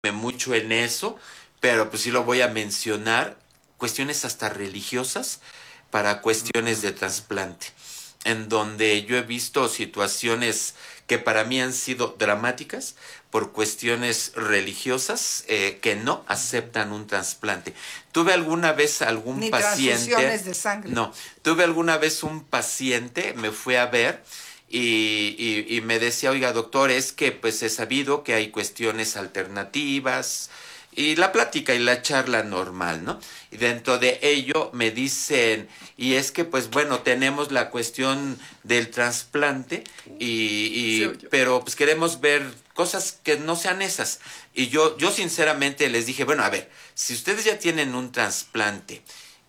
mucho en eso, pero pues sí lo voy a mencionar, cuestiones hasta religiosas para cuestiones de trasplante, en donde yo he visto situaciones que para mí han sido dramáticas por cuestiones religiosas que no aceptan un trasplante. ¿Tuve alguna vez algún Ni paciente? transfusiones de sangre. No, tuve alguna vez un paciente, me fue a ver y me decía, oiga doctor, es que pues he sabido que hay cuestiones alternativas y la plática y la charla normal, ¿no? Y dentro de ello me dicen, y es que pues bueno, tenemos la cuestión del trasplante pero pues queremos ver cosas que no sean esas. Y yo sinceramente les dije, bueno, a ver, si ustedes ya tienen un trasplante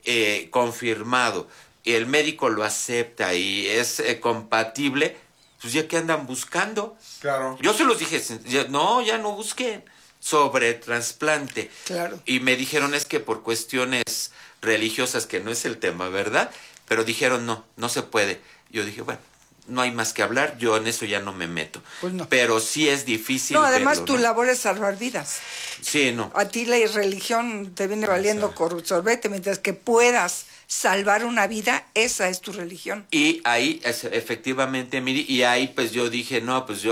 confirmado, y el médico lo acepta y es compatible, pues ya que andan buscando. Claro. Yo se los dije, no, ya no busquen sobre trasplante. Claro. Y me dijeron es que por cuestiones religiosas, que no es el tema, ¿verdad? Pero dijeron no se puede. Yo dije, bueno, no hay más que hablar, yo en eso ya no me meto. Pues no. Pero sí es difícil. No, además verlo, tu ¿no? labor es salvar vidas. Sí, no. A ti la religión te viene valiendo sorbete, mientras que puedas salvar una vida, esa es tu religión. Y ahí, efectivamente, Miri, y ahí pues yo dije, no, pues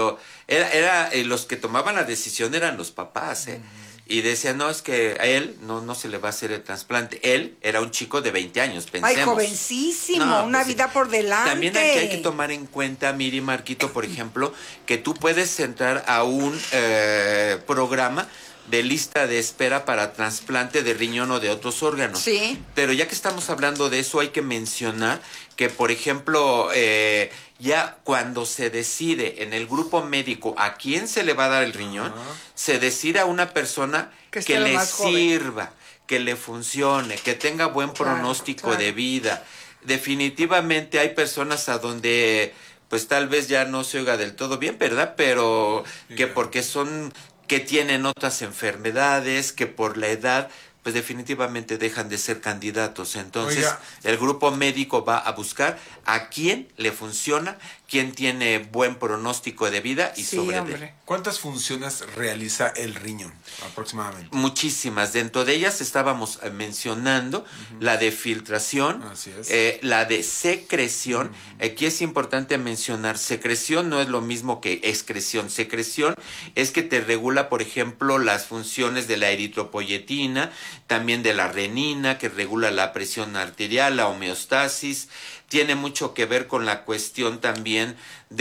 los que tomaban la decisión eran los papás, ¿eh? Y decían, no, es que a él no se le va a hacer el trasplante. Él era un chico de 20 años, pensemos. Ay, jovencísimo, No, una pues, vida por delante. También aquí hay que tomar en cuenta, Miri, Marquito, por ejemplo, que tú puedes entrar a un programa de lista de espera para trasplante de riñón o de otros órganos. Sí. Pero ya que estamos hablando de eso, hay que mencionar que, por ejemplo, ya cuando se decide en el grupo médico a quién se le va a dar el riñón, se decide a una persona que le sirva, que le funcione, que tenga buen pronóstico de vida. Definitivamente hay personas a donde pues tal vez ya no se oiga del todo bien, ¿verdad? Pero que porque son, que tienen otras enfermedades, que por la edad pues definitivamente dejan de ser candidatos. Entonces, el grupo médico va a buscar a quién le funciona, quién tiene buen pronóstico de vida y hombre. ¿Cuántas funciones realiza el riñón aproximadamente? Muchísimas. Dentro de ellas estábamos mencionando la de filtración, la de secreción. Aquí es importante mencionar, secreción no es lo mismo que excreción. Secreción es que te regula, por ejemplo, las funciones de la eritropoyetina, también de la renina, que regula la presión arterial, la homeostasis. Tiene mucho que ver con la cuestión también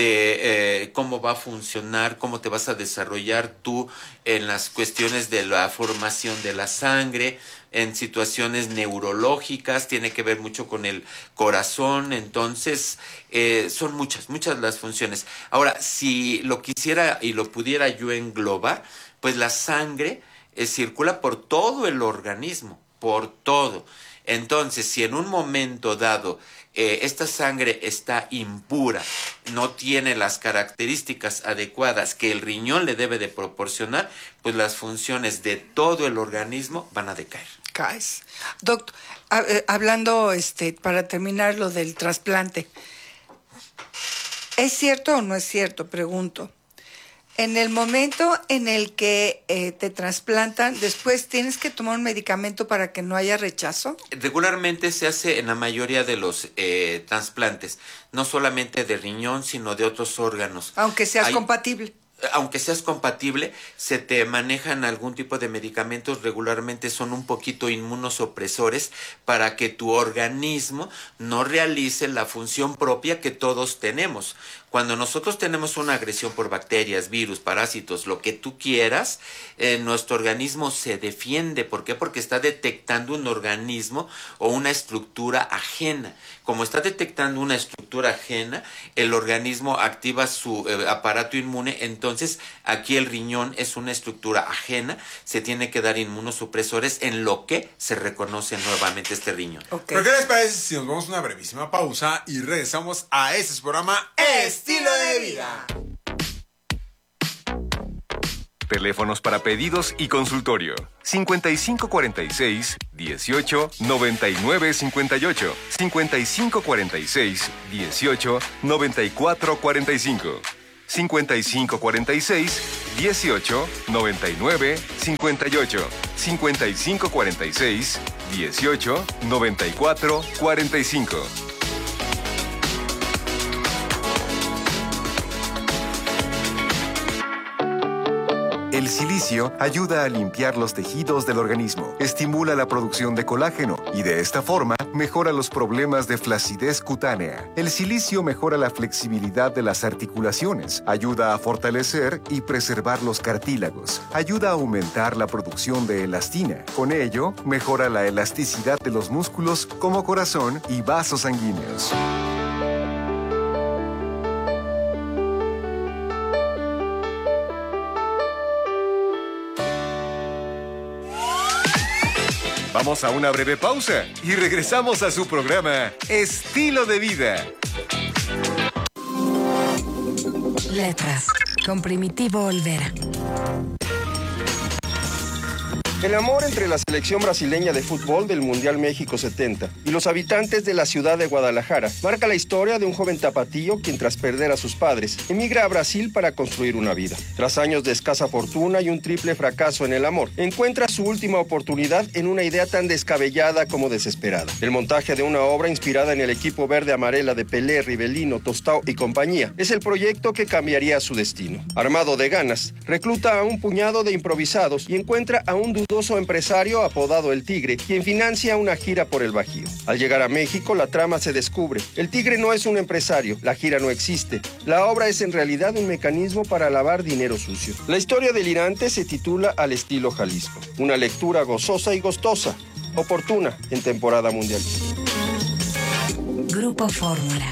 de cómo va a funcionar, cómo te vas a desarrollar tú en las cuestiones de la formación de la sangre, en situaciones neurológicas, tiene que ver mucho con el corazón. Entonces son muchas las funciones. Ahora, si lo quisiera y lo pudiera yo englobar, pues la sangre circula por todo el organismo, por todo. Entonces, si en un momento dado esta sangre está impura, no tiene las características adecuadas que el riñón le debe de proporcionar, pues las funciones de todo el organismo van a decaer. Caes. Doctor, hablando para terminar lo del trasplante, ¿es cierto o no es cierto? Pregunto. En el momento en el que te trasplantan, después tienes que tomar un medicamento para que no haya rechazo. Regularmente se hace en la mayoría de los trasplantes, no solamente de riñón, sino de otros órganos. Aunque seas compatible. Aunque seas compatible, se te manejan algún tipo de medicamentos, regularmente son un poquito inmunosupresores para que tu organismo no realice la función propia que todos tenemos. Cuando nosotros tenemos una agresión por bacterias, virus, parásitos, lo que tú quieras, nuestro organismo se defiende. ¿Por qué? Porque está detectando un organismo o una estructura ajena. Como está detectando una estructura ajena, el organismo activa su aparato inmune. Entonces, aquí el riñón es una estructura ajena. Se tiene que dar inmunosupresores en lo que se reconoce nuevamente este riñón. ¿Pero qué les parece si nos vamos a una brevísima pausa y regresamos a este programa Estilo de Vida? Teléfonos para pedidos y consultorio: 5546-189958, 5546-189445. 5546 18 99 58. 5546 18 94 45. El silicio ayuda a limpiar los tejidos del organismo, estimula la producción de colágeno y de esta forma mejora los problemas de flacidez cutánea. El silicio mejora la flexibilidad de las articulaciones, ayuda a fortalecer y preservar los cartílagos, ayuda a aumentar la producción de elastina. Con ello, mejora la elasticidad de los músculos como corazón y vasos sanguíneos. Vamos a una breve pausa y regresamos a su programa Estilo de Vida. Letras, con Primitivo Olvera. El amor entre la selección brasileña de fútbol del Mundial México 70 y los habitantes de la ciudad de Guadalajara marca la historia de un joven tapatío quien, tras perder a sus padres, emigra a Brasil para construir una vida. Tras años de escasa fortuna y un triple fracaso en el amor, encuentra su última oportunidad en una idea tan descabellada como desesperada: el montaje de una obra inspirada en el equipo verde-amarela de Pelé, Rivelino, Tostao y compañía. Es el proyecto que cambiaría su destino. Armado de ganas, recluta a un puñado de improvisados y encuentra a un dudoso empresario apodado El Tigre, quien financia una gira por el Bajío. Al llegar a México, la trama se descubre. El Tigre no es un empresario, la gira no existe. La obra es en realidad un mecanismo para lavar dinero sucio. La historia delirante se titula Al estilo Jalisco. Una lectura gozosa y gustosa, oportuna en temporada mundial. Grupo Fórmula.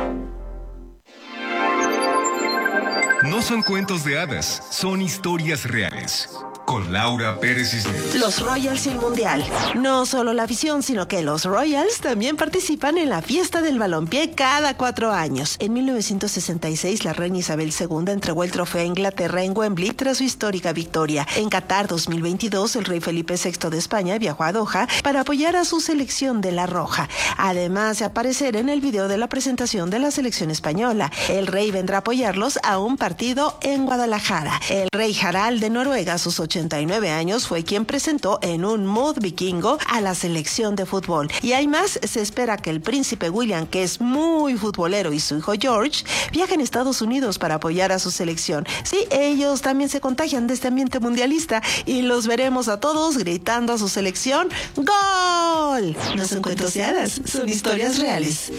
No son cuentos de hadas, son historias reales. Con Laura Pérez Cisneros. Los Royals y el Mundial. No solo la afición, sino que los Royals también participan en la fiesta del balompié cada 4 años. En 1966, la reina Isabel II entregó el trofeo a Inglaterra en Wembley tras su histórica victoria. En Qatar 2022, el rey Felipe VI de España viajó a Doha para apoyar a su selección de la Roja. Además de aparecer en el video de la presentación de la selección española, el rey vendrá a apoyarlos a un partido en Guadalajara. El rey Harald de Noruega, a sus 89 años, fue quien presentó en un mood vikingo a la selección de fútbol. Y hay más, se espera que el príncipe William, que es muy futbolero, y su hijo George viajen a Estados Unidos para apoyar a su selección. Sí, ellos también se contagian de este ambiente mundialista y los veremos a todos gritando a su selección ¡Gol! No son cuentos de hadas, son historias reales.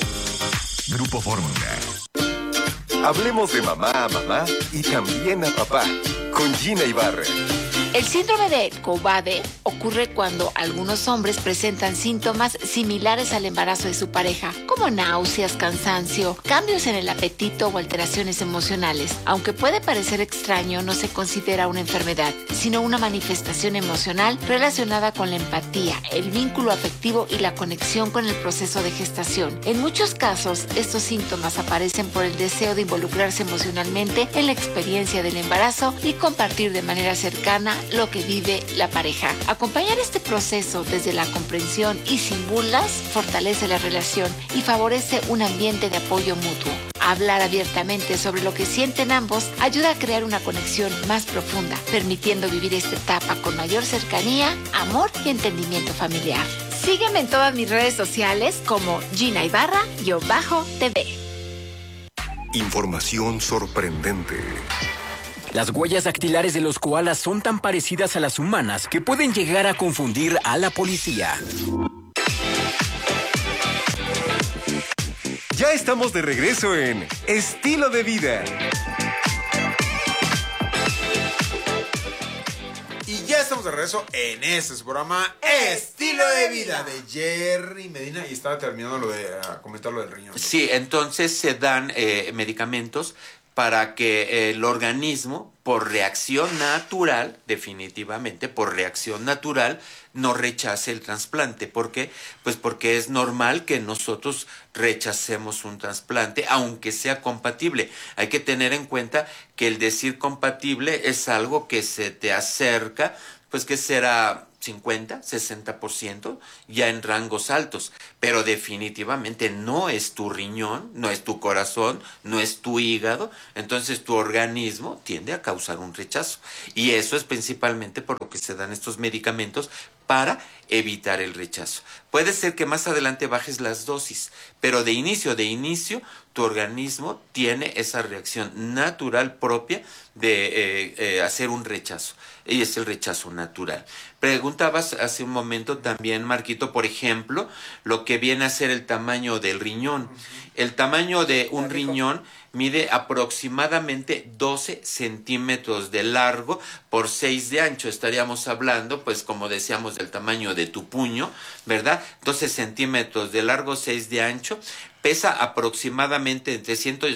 Grupo Fórmula. Hablemos de mamá a mamá y también a papá, con Gina Ibarra. El síndrome de Cobbade ocurre cuando algunos hombres presentan síntomas similares al embarazo de su pareja, como náuseas, cansancio, cambios en el apetito o alteraciones emocionales. Aunque puede parecer extraño, no se considera una enfermedad, sino una manifestación emocional relacionada con la empatía, el vínculo afectivo y la conexión con el proceso de gestación. En muchos casos, estos síntomas aparecen por el deseo de involucrarse emocionalmente en la experiencia del embarazo y compartir de manera cercana lo que vive la pareja. Acompañar este proceso desde la comprensión y sin burlas fortalece la relación y favorece un ambiente de apoyo mutuo. Hablar abiertamente sobre lo que sienten ambos ayuda a crear una conexión más profunda, permitiendo vivir esta etapa con mayor cercanía, amor y entendimiento familiar. Sígueme en todas mis redes sociales como Gina Ibarra-TV. Información sorprendente. Las huellas dactilares de los koalas son tan parecidas a las humanas que pueden llegar a confundir a la policía. Ya estamos de regreso en Estilo de Vida. Y ya estamos de regreso en este su programa Estilo de Vida de Jerry Medina. Y estaba terminando comentar lo del riñón. Sí, entonces se dan medicamentos para que el organismo, por reacción natural, definitivamente, por reacción natural, no rechace el trasplante. ¿Por qué? Pues porque es normal que nosotros rechacemos un trasplante, aunque sea compatible. Hay que tener en cuenta que el decir compatible es algo que se te acerca, pues que será 50, 60%, ya en rangos altos, pero definitivamente no es tu riñón, no es tu corazón, no es tu hígado, entonces tu organismo tiende a causar un rechazo. Y eso es principalmente por lo que se dan estos medicamentos para evitar el rechazo. Puede ser que más adelante bajes las dosis, pero de inicio, tu organismo tiene esa reacción natural propia de hacer un rechazo. Y es el rechazo natural. Preguntabas hace un momento también, Marquito, por ejemplo, lo que viene a ser el tamaño del riñón. El tamaño de un riñón mide aproximadamente 12 centímetros de largo por 6 de ancho. Estaríamos hablando, pues como decíamos, del tamaño de tu puño, ¿verdad? 12 centímetros de largo, 6 de ancho. Pesa aproximadamente entre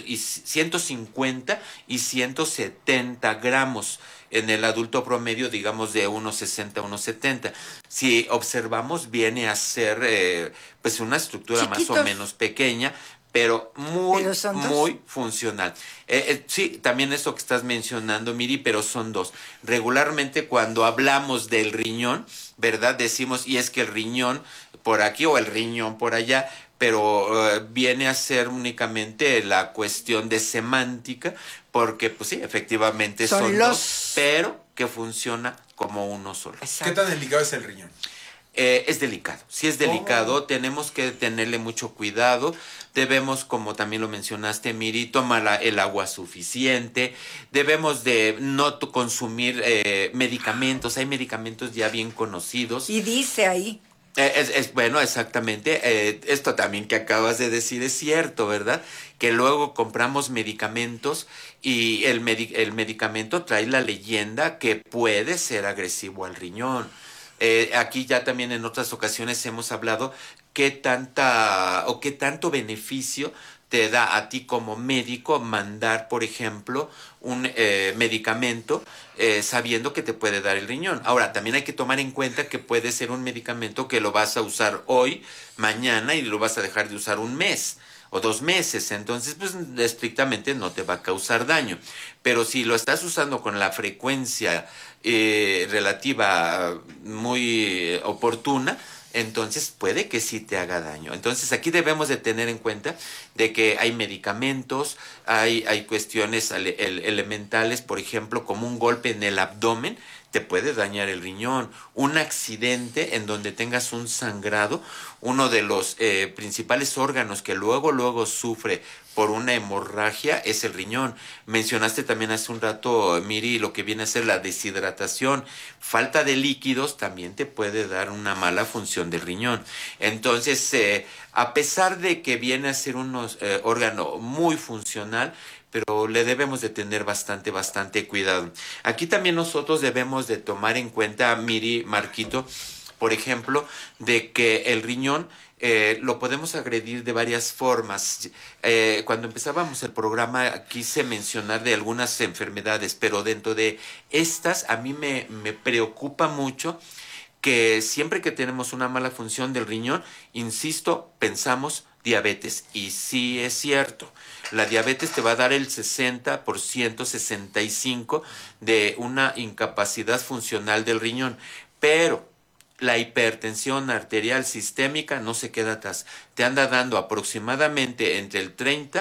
150 y 170 gramos. En el adulto promedio, digamos, de 1,60 a 1,70. Si observamos, viene a ser pues una estructura chiquitos, más o menos pequeña, pero muy funcional. Sí, también eso que estás mencionando, Miri, pero son dos. Regularmente cuando hablamos del riñón, ¿verdad? Decimos, y es que el riñón por aquí o el riñón por allá, pero viene a ser únicamente la cuestión de semántica, porque pues sí, efectivamente son dos, pero que funciona como uno solo. Exacto. ¿Qué tan delicado es el riñón? Es delicado, sí es delicado, tenemos que tenerle mucho cuidado, debemos, como también lo mencionaste, Miri, tomar el agua suficiente, debemos de no consumir medicamentos, hay medicamentos ya bien conocidos. Y dice ahí. Bueno, exactamente, esto también que acabas de decir es cierto, ¿verdad? Que luego compramos medicamentos y el medicamento trae la leyenda que puede ser agresivo al riñón. Aquí ya también en otras ocasiones hemos hablado qué tanto beneficio te da a ti como médico mandar, por ejemplo, un medicamento sabiendo que te puede dar el riñón. Ahora, también hay que tomar en cuenta que puede ser un medicamento que lo vas a usar hoy, mañana y lo vas a dejar de usar un mes o 2 meses, entonces pues estrictamente no te va a causar daño. Pero si lo estás usando con la frecuencia relativa muy oportuna, entonces puede que sí te haga daño. Entonces aquí debemos de tener en cuenta de que hay medicamentos, hay cuestiones elementales, por ejemplo, como un golpe en el abdomen, te puede dañar el riñón. Un accidente en donde tengas un sangrado, uno de los principales órganos que luego sufre por una hemorragia es el riñón. Mencionaste también hace un rato, Miri, lo que viene a ser la deshidratación. Falta de líquidos también te puede dar una mala función del riñón. Entonces, a pesar de que viene a ser un órgano muy funcional, pero le debemos de tener bastante cuidado. Aquí también nosotros debemos de tomar en cuenta, Miri, Marquito, por ejemplo, de que el riñón lo podemos agredir de varias formas. Cuando empezábamos el programa quise mencionar de algunas enfermedades, pero dentro de estas a mí me preocupa mucho que siempre que tenemos una mala función del riñón, insisto, pensamos diabetes. Y sí es cierto, la diabetes te va a dar el 60%, 65% de una incapacidad funcional del riñón, pero la hipertensión arterial sistémica no se queda atrás. Te anda dando aproximadamente entre el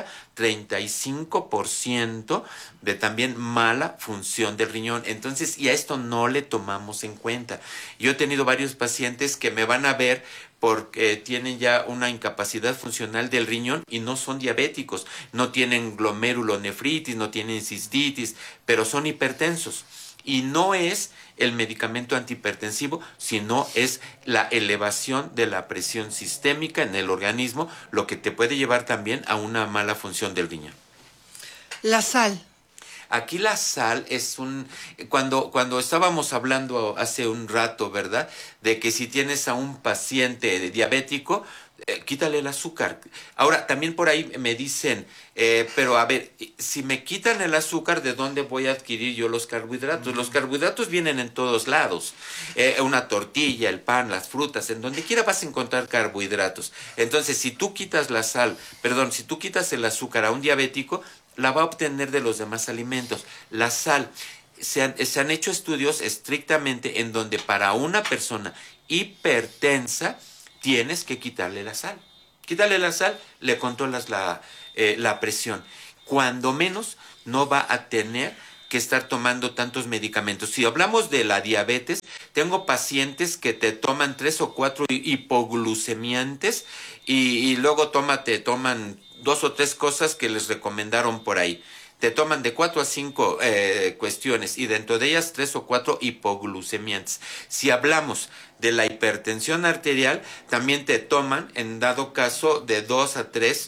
30-35% de también mala función del riñón. Entonces, y a esto no le tomamos en cuenta. Yo he tenido varios pacientes que me van a ver porque tienen ya una incapacidad funcional del riñón y no son diabéticos, no tienen glomerulonefritis, no tienen cistitis, pero son hipertensos. Y no es el medicamento antihipertensivo, sino es la elevación de la presión sistémica en el organismo, lo que te puede llevar también a una mala función del riñón. La sal. Aquí la sal es cuando estábamos hablando hace un rato, ¿verdad? De que si tienes a un paciente diabético, quítale el azúcar. Ahora, también por ahí me dicen, pero a ver, si me quitan el azúcar, ¿de dónde voy a adquirir yo los carbohidratos? Los carbohidratos vienen en todos lados. Una tortilla, el pan, las frutas, en donde quiera vas a encontrar carbohidratos. Entonces, si tú quitas si tú quitas el azúcar a un diabético, la va a obtener de los demás alimentos. La sal se han hecho estudios estrictamente en donde para una persona hipertensa tienes que quitarle la sal. Quítale la sal, le controlas la presión. Cuando menos no va a tener que estar tomando tantos medicamentos. Si hablamos de la diabetes, tengo pacientes que te toman 3 o 4 hipoglucemiantes y luego te toman 2 o 3 cosas que les recomendaron por ahí. Te toman de 4 a 5 cuestiones y dentro de ellas 3 o 4 hipoglucemiantes. Si hablamos de la hipertensión arterial, también te toman, en dado caso, de 2 a 3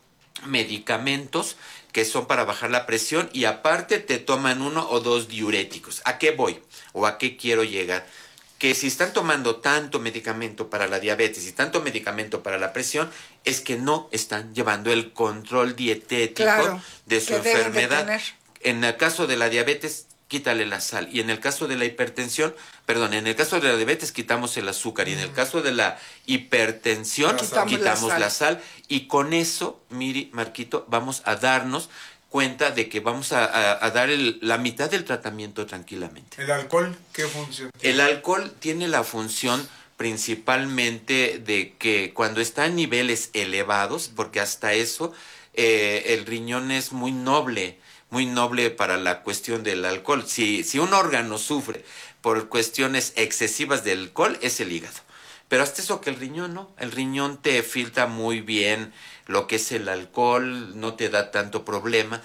medicamentos que son para bajar la presión y aparte te toman 1 o 2 diuréticos. ¿A qué voy? ¿O a qué quiero llegar? Que si están tomando tanto medicamento para la diabetes y tanto medicamento para la presión, es que no están llevando el control dietético de su enfermedad. En el caso de la diabetes, quítale la sal. Y en el caso de la hipertensión, en el caso de la diabetes quitamos el azúcar. Y en el caso de la hipertensión, quitamos la sal. Y con eso, Miri, Marquito, vamos a darnos cuenta de que vamos a dar la mitad del tratamiento tranquilamente. ¿El alcohol qué función tiene? El alcohol tiene la función principalmente de que cuando está en niveles elevados, porque hasta eso el riñón es muy noble para la cuestión del alcohol. Si un órgano sufre por cuestiones excesivas de alcohol, es el hígado. Pero hasta eso que el riñón no. El riñón te filtra muy bien lo que es el alcohol, no te da tanto problema.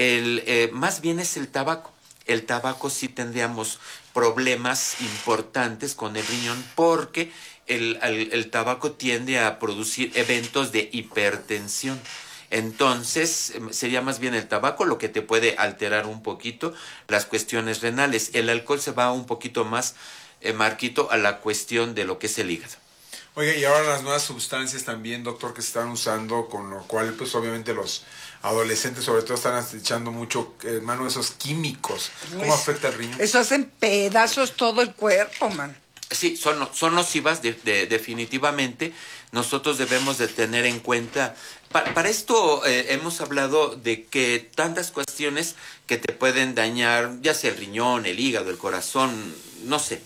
Más bien es el tabaco. El tabaco sí tendríamos problemas importantes con el riñón porque el tabaco tiende a producir eventos de hipertensión. Entonces, sería más bien el tabaco lo que te puede alterar un poquito las cuestiones renales. El alcohol se va un poquito más, Marquito, a la cuestión de lo que es el hígado. Oiga, y ahora las nuevas sustancias también, doctor, que se están usando, con lo cual, pues obviamente los adolescentes sobre todo están echando mucho mano a esos químicos. ¿Cómo afecta el riñón? Eso hacen pedazos todo el cuerpo, man. Sí, son nocivas definitivamente. Nosotros debemos de tener en cuenta, para esto hemos hablado de que tantas cuestiones que te pueden dañar, ya sea el riñón, el hígado, el corazón, no sé.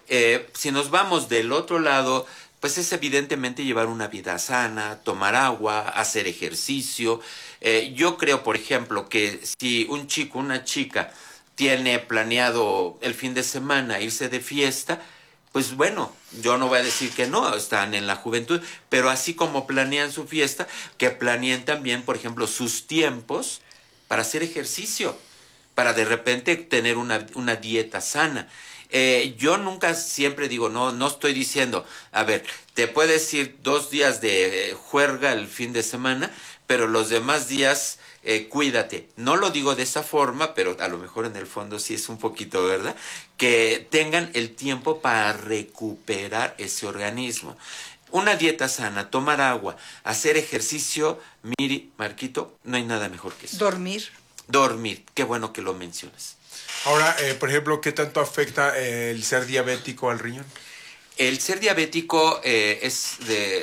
Si nos vamos del otro lado, pues es evidentemente llevar una vida sana, tomar agua, hacer ejercicio. Yo creo, por ejemplo, que si un chico, una chica tiene planeado el fin de semana irse de fiesta, pues bueno, yo no voy a decir que no, están en la juventud, pero así como planean su fiesta, que planeen también, por ejemplo, sus tiempos para hacer ejercicio, para de repente tener una dieta sana. Yo nunca siempre digo, no estoy diciendo, a ver, te puedes ir 2 días de juerga el fin de semana, pero los demás días cuídate. No lo digo de esa forma, pero a lo mejor en el fondo sí es un poquito, ¿verdad? Que tengan el tiempo para recuperar ese organismo. Una dieta sana, tomar agua, hacer ejercicio, Miri, Marquito, no hay nada mejor que eso. Dormir, qué bueno que lo mencionas. Ahora, por ejemplo, ¿qué tanto afecta el ser diabético al riñón? El ser diabético es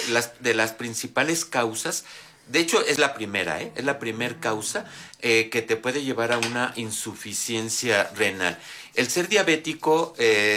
de las principales causas. De hecho, es la primera, es la primer causa que te puede llevar a una insuficiencia renal. El ser diabético,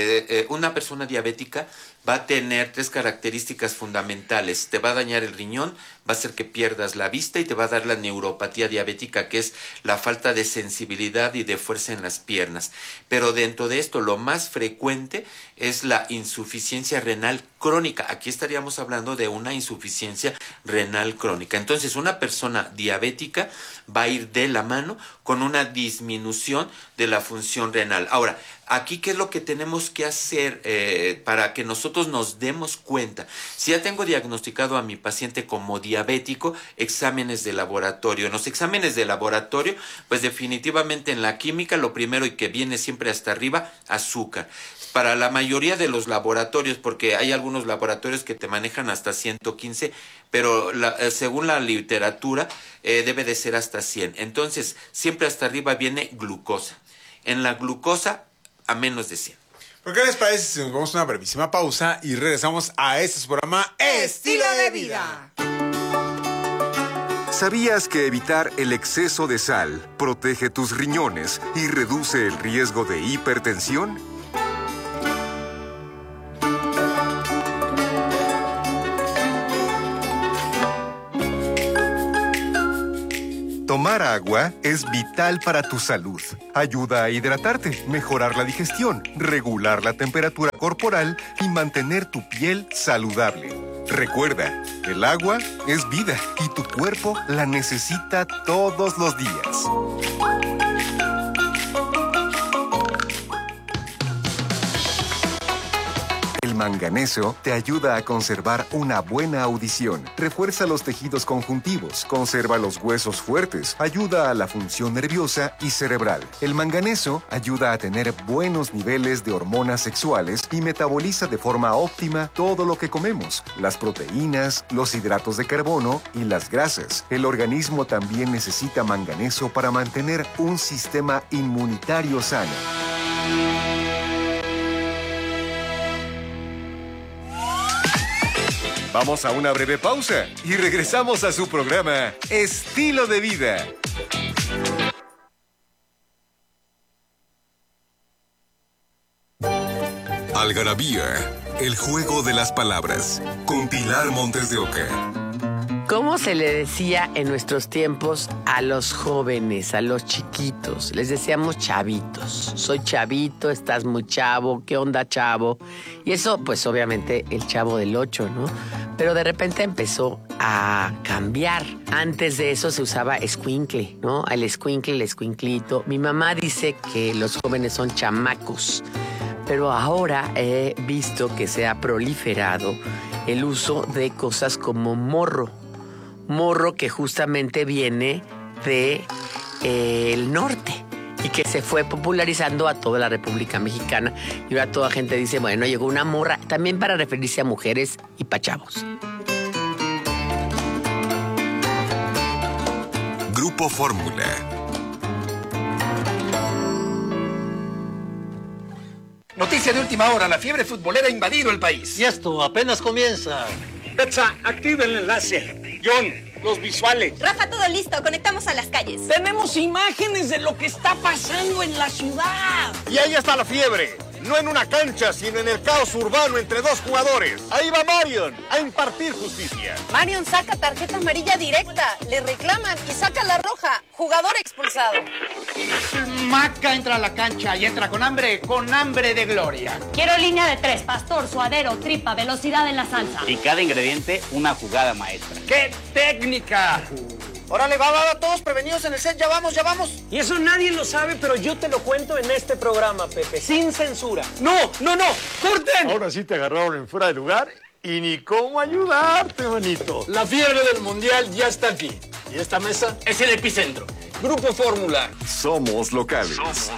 una persona diabética va a tener 3 características fundamentales. Te va a dañar el riñón, va a hacer que pierdas la vista y te va a dar la neuropatía diabética, que es la falta de sensibilidad y de fuerza en las piernas. Pero dentro de esto, lo más frecuente es la insuficiencia renal crónica. Aquí estaríamos hablando de una insuficiencia renal crónica. Entonces, una persona diabética va a ir de la mano con una disminución de la función renal. Ahora, aquí, ¿qué es lo que tenemos que hacer para que nosotros nos demos cuenta? Si ya tengo diagnosticado a mi paciente como diabético, exámenes de laboratorio. En los exámenes de laboratorio, pues definitivamente en la química, lo primero y que viene siempre hasta arriba, azúcar. Para la mayoría de los laboratorios, porque hay algunos laboratorios que te manejan hasta 115, pero según la literatura debe de ser hasta 100. Entonces, siempre hasta arriba viene glucosa. En la glucosa, a menos de 100. ¿Por qué les parece si nos vamos a una brevísima pausa y regresamos a este programa Estilo de Vida? ¿Sabías que evitar el exceso de sal protege tus riñones y reduce el riesgo de hipertensión? Tomar agua es vital para tu salud. Ayuda a hidratarte, mejorar la digestión, regular la temperatura corporal y mantener tu piel saludable. Recuerda, el agua es vida y tu cuerpo la necesita todos los días. El manganeso te ayuda a conservar una buena audición, refuerza los tejidos conjuntivos, conserva los huesos fuertes, ayuda a la función nerviosa y cerebral. El manganeso ayuda a tener buenos niveles de hormonas sexuales y metaboliza de forma óptima todo lo que comemos, las proteínas, los hidratos de carbono y las grasas. El organismo también necesita manganeso para mantener un sistema inmunitario sano. Vamos a una breve pausa y regresamos a su programa Estilo de Vida. Algarabía, el juego de las palabras, con Pilar Montes de Oca. ¿Cómo se le decía en nuestros tiempos a los jóvenes, a los chiquitos? Les decíamos chavitos. Soy chavito, estás muy chavo, ¿qué onda, chavo? Y eso, pues obviamente, el Chavo del 8, ¿no? Pero de repente empezó a cambiar. Antes de eso se usaba escuincle, ¿no? El escuincle, el escuinclito. Mi mamá dice que los jóvenes son chamacos. Pero ahora he visto que se ha proliferado el uso de cosas como morro. Morro que justamente viene de el norte y que se fue popularizando a toda la República Mexicana. Y ahora toda gente dice, bueno, llegó una morra, también para referirse a mujeres y pa' chavos. Grupo Fórmula. Noticia de última hora, la fiebre futbolera ha invadido el país. Y esto apenas comienza. Betsa, activa el enlace. John, los visuales. Rafa, todo listo, conectamos a las calles. Tenemos imágenes de lo que está pasando en la ciudad. Y ahí está la fiebre. No en una cancha, sino en el caos urbano entre dos jugadores. Ahí va Marion a impartir justicia. Marion saca tarjeta amarilla directa, le reclaman y saca la roja. Jugador expulsado. Maca entra a la cancha y entra con hambre de gloria. Quiero línea de 3, pastor, suadero, tripa, velocidad en la salsa. Y cada ingrediente una jugada maestra. ¡Qué técnica! Órale, va, todos prevenidos en el set, ya vamos. Y eso nadie lo sabe, pero yo te lo cuento en este programa, Pepe, sin censura. ¡No! ¡Corten! Ahora sí te agarraron en fuera de lugar y ni cómo ayudarte, manito. La fiebre del mundial ya está aquí. ¿Y esta mesa? Es el epicentro. Grupo Fórmula. Somos locales.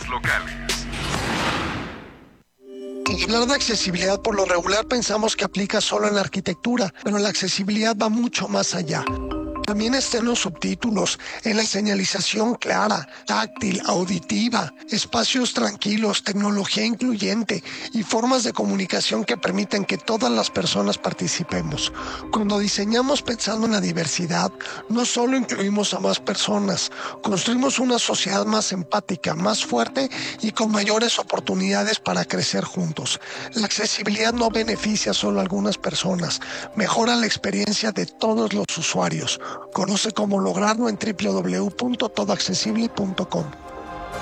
Hablar de accesibilidad por lo regular pensamos que aplica solo en la arquitectura, pero la accesibilidad va mucho más allá. También está en los subtítulos, en la señalización clara, táctil, auditiva, espacios tranquilos, tecnología incluyente y formas de comunicación que permiten que todas las personas participemos. Cuando diseñamos pensando en la diversidad, no solo incluimos a más personas, construimos una sociedad más empática, más fuerte y con mayores oportunidades para crecer juntos. La accesibilidad no beneficia solo a algunas personas, mejora la experiencia de todos los usuarios. Conoce cómo lograrlo en www.todoaccesible.com.